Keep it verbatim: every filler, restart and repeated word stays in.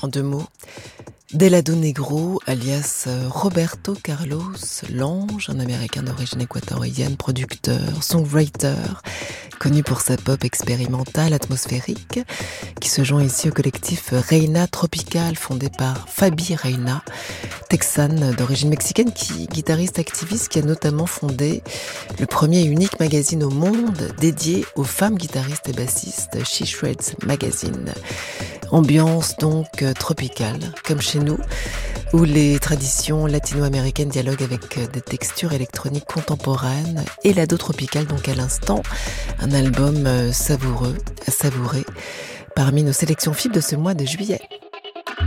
En deux mots, Delado Negro, alias Roberto Carlos Lange, un Américain d'origine équatorienne, producteur, songwriter, connu pour sa pop expérimentale, atmosphérique, qui se joint ici au collectif Reina Tropical, fondé par Fabi Reina, texane d'origine mexicaine, qui guitariste activiste, qui a notamment fondé le premier et unique magazine au monde dédié aux femmes guitaristes et bassistes, She Shreds Magazine. Ambiance donc tropicale, comme chez nous, où les traditions latino-américaines dialoguent avec des textures électroniques contemporaines, et l'ado tropical donc à l'instant, un album savoureux, à savourer, parmi nos sélections fibres de ce mois de juillet.